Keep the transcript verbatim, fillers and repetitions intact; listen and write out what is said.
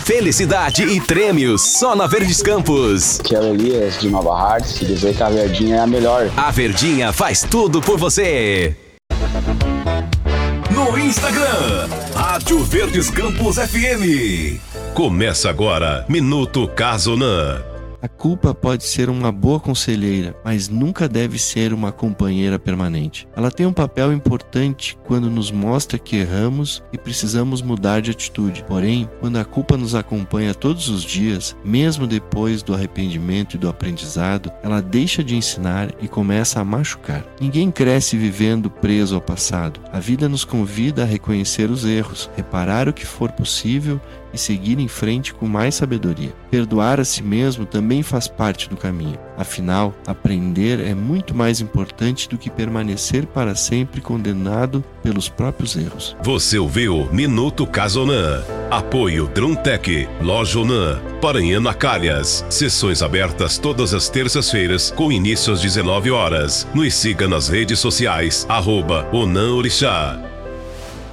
Felicidade e prêmios só na Verdes Campos. Que é o Elias de Nova Hartz e dizer que a Verdinha é a melhor. A Verdinha faz tudo por você. No Instagram, Rádio Verdes Campos F M. Começa agora, Minuto Casonan. A culpa pode ser uma boa conselheira, mas nunca deve ser uma companheira permanente. Ela tem um papel importante quando nos mostra que erramos e precisamos mudar de atitude. Porém, quando a culpa nos acompanha todos os dias, mesmo depois do arrependimento e do aprendizado, ela deixa de ensinar e começa a machucar. Ninguém cresce vivendo preso ao passado. A vida nos convida a reconhecer os erros, reparar o que for possível e seguir em frente com mais sabedoria. Perdoar a si mesmo também faz parte do caminho. Afinal, aprender é muito mais importante do que permanecer para sempre condenado pelos próprios erros. Você ouviu Minuto Casonan. Apoio Druntec, Loja Onan, Paranhana Calhas. Sessões abertas todas as terças-feiras com início às dezenove horas. Nos siga nas redes sociais, arroba Onan Orixá.